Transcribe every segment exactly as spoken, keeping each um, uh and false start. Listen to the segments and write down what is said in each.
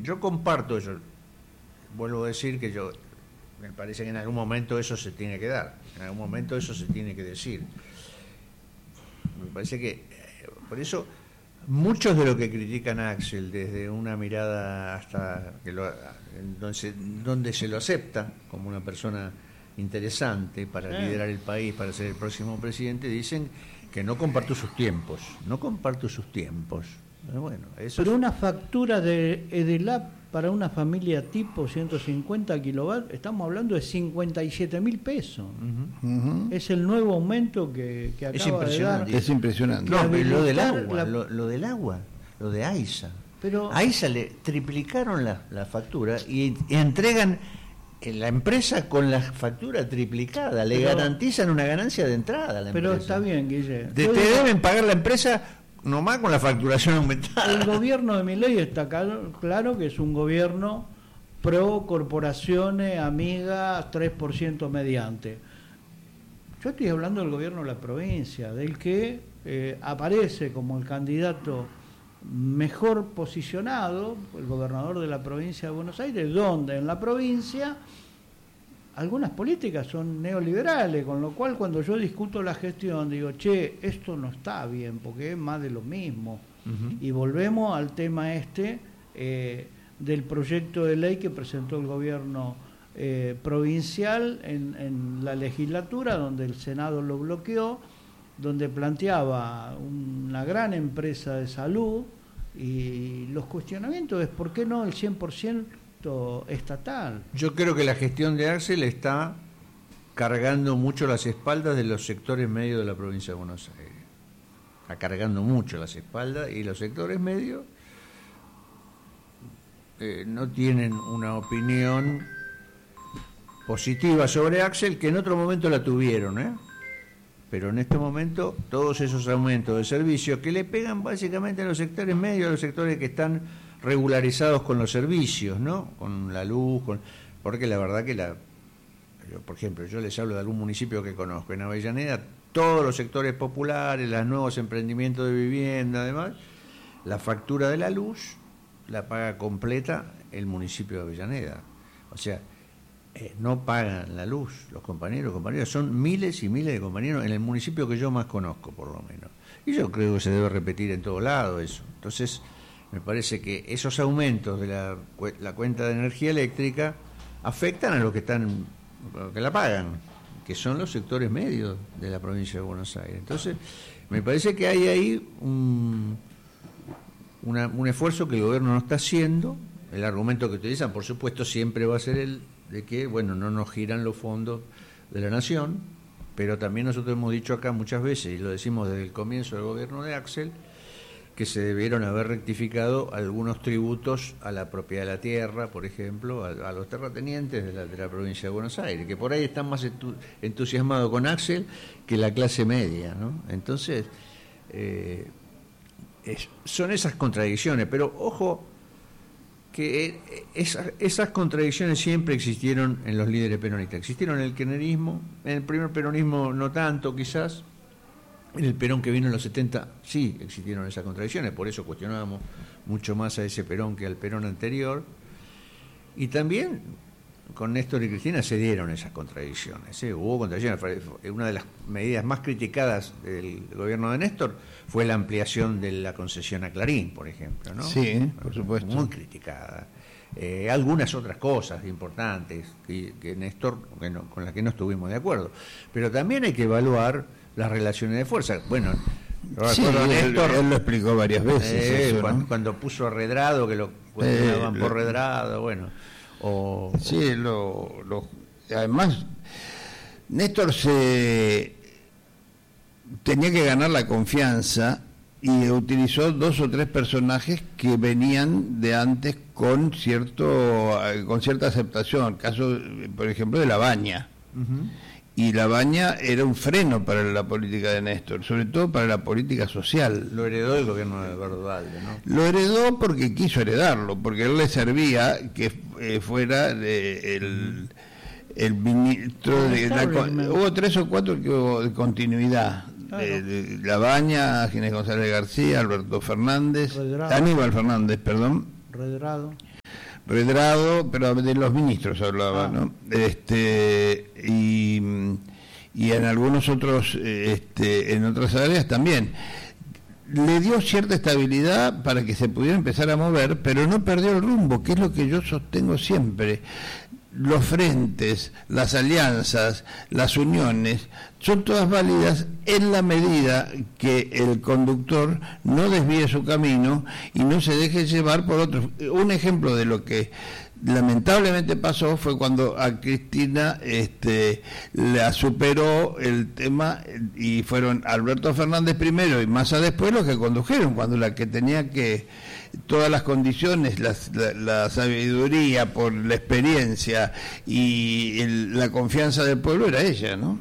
yo comparto eso. Vuelvo a decir que yo me parece que en algún momento eso se tiene que dar, en algún momento eso se tiene que decir. Me parece que por eso muchos de los que critican a Axel desde una mirada hasta que lo, donde, se, donde se lo acepta como una persona interesante para sí. liderar el país, para ser el próximo presidente, dicen que no comparto sus tiempos, no comparto sus tiempos. Pero bueno, eso Pero es... una factura de Edelap para una familia tipo ciento cincuenta kilovatios, estamos hablando de cincuenta y siete mil pesos. Uh-huh. Uh-huh. Es el nuevo aumento que, que acaba de dar. Es impresionante. No, pero lo del agua, la... lo, lo del agua, lo de AISA. Pero... A AISA le triplicaron la, la factura y, y entregan la empresa con la factura triplicada, le pero, garantizan una ganancia de entrada a la pero empresa. Pero está bien, Guille. Te, te deben pagar la empresa nomás con la facturación aumentada. El gobierno de Milei está claro, claro que es un gobierno pro corporaciones, amigas, tres por ciento mediante. Yo estoy hablando del gobierno de la provincia, del que eh, aparece como el candidato mejor posicionado, el gobernador de la provincia de Buenos Aires, donde en la provincia algunas políticas son neoliberales, con lo cual cuando yo discuto la gestión digo, che, esto no está bien, porque es más de lo mismo. Uh-huh. Y volvemos al tema este eh, del proyecto de ley que presentó el gobierno eh, provincial en, en la legislatura, donde el Senado lo bloqueó, donde planteaba una gran empresa de salud, y los cuestionamientos es ¿por qué no el cien por ciento estatal? Yo creo que la gestión de Axel está cargando mucho las espaldas de los sectores medios de la provincia de Buenos Aires. Está cargando mucho las espaldas y los sectores medios eh, no tienen una opinión positiva sobre Axel, que en otro momento la tuvieron, ¿eh? Pero en este momento todos esos aumentos de servicios que le pegan básicamente a los sectores medios, a los sectores que están regularizados con los servicios, ¿no? Con la luz, con, porque la verdad que la, yo, por ejemplo, yo les hablo de algún municipio que conozco, en Avellaneda, todos los sectores populares, los nuevos emprendimientos de vivienda, además, la factura de la luz la paga completa el municipio de Avellaneda. O sea, eh, no pagan la luz los compañeros, compañeras, son miles y miles de compañeros en el municipio que yo más conozco, por lo menos. Y yo creo que se debe repetir en todo lado eso. Entonces, me parece que esos aumentos de la, la cuenta de energía eléctrica afectan a los que están, a los que la pagan, que son los sectores medios de la provincia de Buenos Aires. Entonces, me parece que hay ahí un, una, un esfuerzo que el gobierno no está haciendo. El argumento que utilizan, por supuesto, siempre va a ser el de que, bueno, no nos giran los fondos de la nación, pero también nosotros hemos dicho acá muchas veces, y lo decimos desde el comienzo del gobierno de Axel, que se debieron haber rectificado algunos tributos a la propiedad de la tierra, por ejemplo, a, a los terratenientes de la, de la provincia de Buenos Aires, que por ahí están más entu, entusiasmados con Axel que la clase media, ¿no? Entonces, eh, es, son esas contradicciones, pero ojo que esas, esas contradicciones siempre existieron en los líderes peronistas, existieron en el kirchnerismo, en el primer peronismo no tanto quizás, en el Perón que vino en los setenta sí existieron esas contradicciones, por eso cuestionábamos mucho más a ese Perón que al Perón anterior, y también con Néstor y Cristina se dieron esas contradicciones, ¿eh? Hubo contradicciones. Una de las medidas más criticadas del gobierno de Néstor fue la ampliación de la concesión a Clarín, por ejemplo, ¿no? Sí, por supuesto. Muy criticada. Eh, algunas otras cosas importantes que, que Néstor, que no, con las que no estuvimos de acuerdo, pero también hay que evaluar las relaciones de fuerza. Bueno, sí, Néstor, él, él lo explicó varias veces. Eh, eso, cuando, ¿no? cuando puso a Redrado, que lo cuestionaban eh, por lo, Redrado, bueno. O, sí, lo, lo, además, Néstor se tenía que ganar la confianza y utilizó dos o tres personajes que venían de antes con cierto con cierta aceptación. El caso, por ejemplo, de Labaña. Uh-huh. Y Labaña era un freno para la política de Néstor, sobre todo para la política social. Lo heredó el gobierno de Eduardo Duhalde, ¿no? Lo heredó porque quiso heredarlo, porque a él le servía que eh, fuera de, el, el ministro de la, hubo tres o cuatro que hubo de continuidad. Claro. De, de Labaña, Ginés González García, Alberto Fernández, Redrado. Aníbal Fernández, perdón. Redrado. Redrado, pero de los ministros hablaba, ah. ¿no? Este, y, y en algunos otros, este, en otras áreas también. Le dio cierta estabilidad para que se pudiera empezar a mover, pero no perdió el rumbo, que es lo que yo sostengo siempre. Los frentes, las alianzas, las uniones, son todas válidas en la medida que el conductor no desvíe su camino y no se deje llevar por otros. Un ejemplo de lo que lamentablemente pasó fue cuando a Cristina este, la superó el tema y fueron Alberto Fernández primero y Massa después los que condujeron, cuando la que tenía que todas las condiciones, las, la, la sabiduría por la experiencia y el, la confianza del pueblo era ella, ¿no?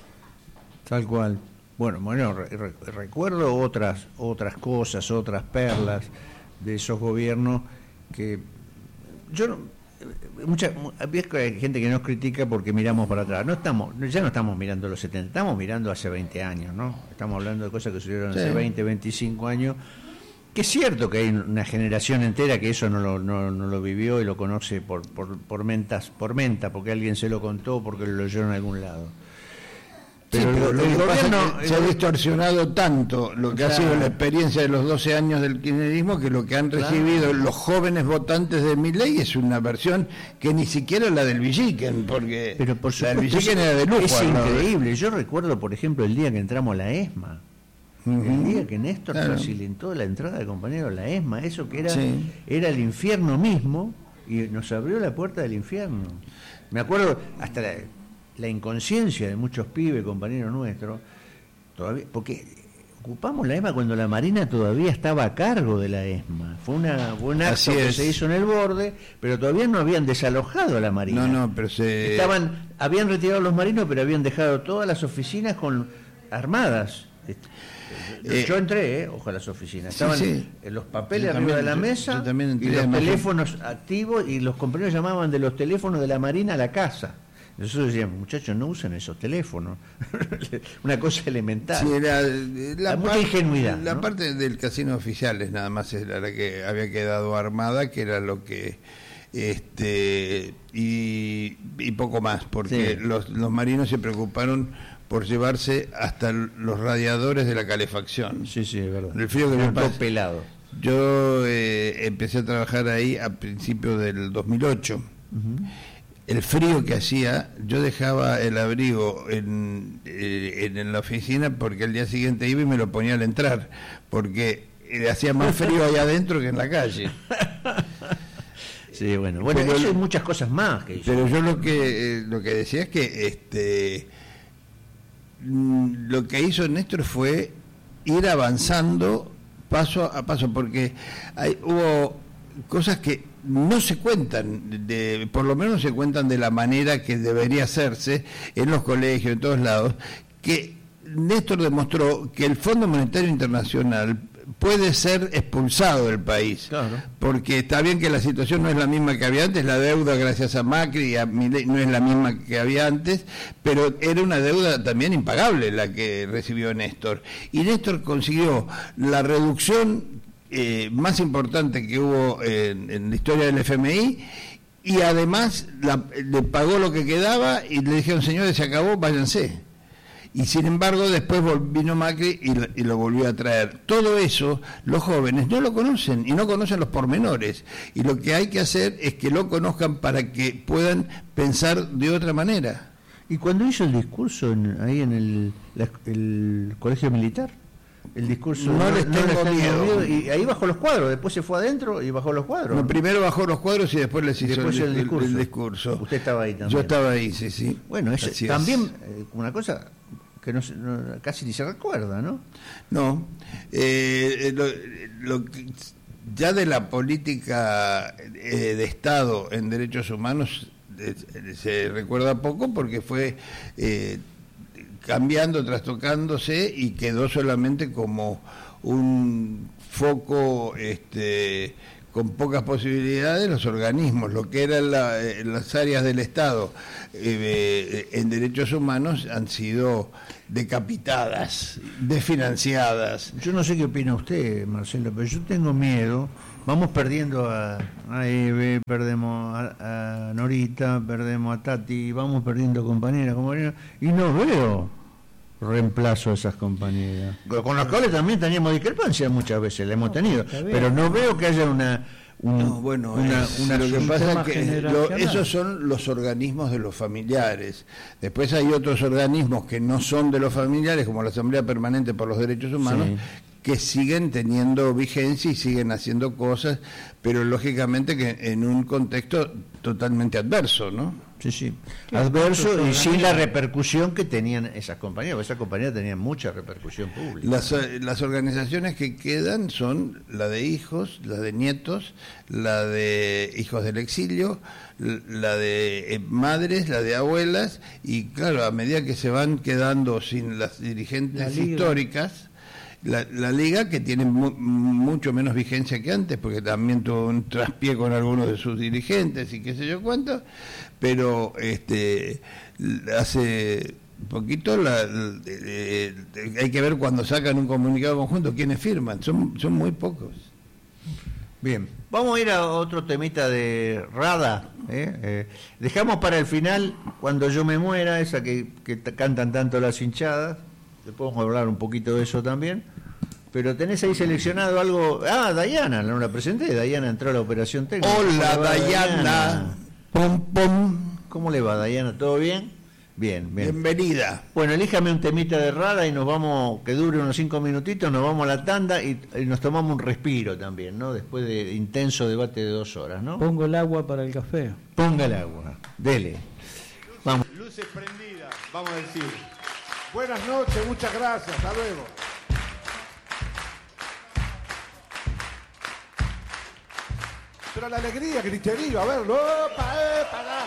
Tal cual. Bueno, bueno, re, re, recuerdo otras otras cosas, otras perlas de esos gobiernos que yo no, mucha hay gente que nos critica porque miramos para atrás. No estamos, ya no estamos mirando los setenta, estamos mirando hace veinte años, ¿no? Estamos hablando de cosas que sucedieron sí. hace veinte, veinticinco años. Que es cierto que hay una generación entera que eso no lo, no, no lo vivió y lo conoce por, por, por, mentas, por menta, porque alguien se lo contó, porque lo leyó en algún lado. Pero, sí, pero lo, el gobierno se ha distorsionado tanto lo que claro. ha sido la experiencia de los doce años del kirchnerismo, que lo que han recibido claro. los jóvenes votantes de Milei es una versión que ni siquiera la del Villiquen, porque pero por la del Villiquen era de lujo. Es increíble. ¿No? Yo recuerdo, por ejemplo, el día que entramos a la ESMA. Uh-huh. El día que Néstor claro. facilitó la entrada del compañero a la ESMA, eso que era sí. era el infierno mismo, y nos abrió la puerta del infierno. Me acuerdo hasta la, la inconsciencia de muchos pibes, compañeros nuestros, todavía, porque ocupamos la ESMA cuando la Marina todavía estaba a cargo de la ESMA. Fue, una, fue un acto que se hizo en el borde, pero todavía no habían desalojado a la Marina. No, no, pero se... Estaban, habían retirado los marinos, pero habían dejado todas las oficinas con armadas. Eh, yo entré, eh, ojo a las oficinas, estaban sí, sí. los papeles yo arriba también, de la mesa yo, yo y los teléfonos activos, y los compañeros llamaban de los teléfonos de la Marina a la casa. Nosotros decíamos, muchachos, no usen esos teléfonos. Una cosa elemental. Sí, era, la mucha ingenuidad. La ¿no? parte del casino oficiales nada más era la que había quedado armada, que era lo que... este y, y poco más, porque sí. los, los marinos se preocuparon por llevarse hasta los radiadores de la calefacción. Sí, sí, es verdad. El frío que me pasó pelado. Yo eh, empecé a trabajar ahí a principios del dos mil ocho. Uh-huh. El frío que hacía, yo dejaba el abrigo en, eh, en, en la oficina porque al día siguiente iba y me lo ponía al entrar, porque eh, hacía más frío allá adentro que en la calle. Sí, bueno, bueno, pero, eso hay muchas cosas más que hizo. Pero yo lo que eh, lo que decía es que este lo que hizo Néstor fue ir avanzando paso a paso, porque hay, hubo cosas que no se cuentan, de, por lo menos se cuentan de la manera que debería hacerse en los colegios, en todos lados, que Néstor demostró que el Fondo Monetario Internacional puede ser expulsado del país, claro. porque está bien que la situación no es la misma que había antes, la deuda gracias a Macri y a Milei no es la misma que había antes, pero era una deuda también impagable la que recibió Néstor, y Néstor consiguió la reducción eh, más importante que hubo en, en la historia del F M I, y además la, le pagó lo que quedaba y le dijeron, señores, se acabó, váyanse. Y sin embargo después vino Macri y lo, y lo volvió a traer. Todo eso los jóvenes no lo conocen y no conocen los pormenores, y lo que hay que hacer es que lo conozcan para que puedan pensar de otra manera. ¿Y cuando hizo el discurso en, ahí en el, la, el colegio militar? El discurso no, no les tengo, no les miedo. miedo y ahí bajó los cuadros, después se fue adentro y bajó los cuadros. No, primero bajó los cuadros y después les hizo después el, el, discurso. El, el discurso. Usted estaba ahí también. Yo estaba ahí, sí, sí. Bueno, eso también eh, una cosa que no, no, casi ni se recuerda, ¿no? No, eh, lo, lo que, ya de la política eh, de Estado en derechos humanos eh, se recuerda poco, porque fue eh, cambiando, trastocándose, y quedó solamente como un foco este con pocas posibilidades los organismos, lo que eran la, eh, las áreas del Estado eh, en derechos humanos han sido decapitadas, desfinanciadas. Yo no sé qué opina usted, Marcelo, pero yo tengo miedo. Vamos perdiendo a, a Eve, perdemos a, a Norita, perdemos a Tati, vamos perdiendo compañeras, compañeras, y no veo reemplazo a esas compañeras. Con las cuales también teníamos discrepancias muchas veces, la hemos no, tenido, pero no veo que haya una... Un, no, bueno, una, es, una lo que pasa es que lo, esos son los organismos de los familiares. Después hay otros organismos que no son de los familiares, como la Asamblea Permanente por los Derechos Humanos, sí, que siguen teniendo vigencia y siguen haciendo cosas, pero lógicamente que en un contexto totalmente adverso, ¿no? Sí, sí, adverso y sin la repercusión que tenían esas compañías, esas compañías tenían mucha repercusión pública. Las, las organizaciones que quedan son la de hijos, la de nietos, la de hijos del exilio, la de madres, la de abuelas, y claro, a medida que se van quedando sin las dirigentes históricas, La, la Liga, que tiene mu mucho menos vigencia que antes, porque también tuvo un traspié con algunos de sus dirigentes y qué sé yo cuánto, pero este hace poquito la, eh, eh, hay que ver cuando sacan un comunicado conjunto quiénes firman, son, son muy pocos. Bien, vamos a ir a otro temita de Rada. ¿eh? Eh, dejamos para el final, cuando yo me muera, esa que, que cantan tanto las hinchadas. Después vamos a hablar un poquito de eso también. Pero tenés ahí seleccionado algo... Ah, Dayana, no la presenté. Dayana entró a la operación técnica. Hola, Dayana. Pum, pum. ¿Cómo le va, Dayana? ¿Todo bien? Bien, bien. Bienvenida. Bueno, elíjame un temita de Rada y nos vamos, que dure unos cinco minutitos, nos vamos a la tanda y, y nos tomamos un respiro también, ¿no? Después de intenso debate de dos horas, ¿no? Pongo el agua para el café. Ponga el agua. Dele. Vamos. Luces prendidas, vamos a decir. Buenas noches, muchas gracias, hasta luego. Pero la alegría, griterío, a verlo. ¡Opa, epa,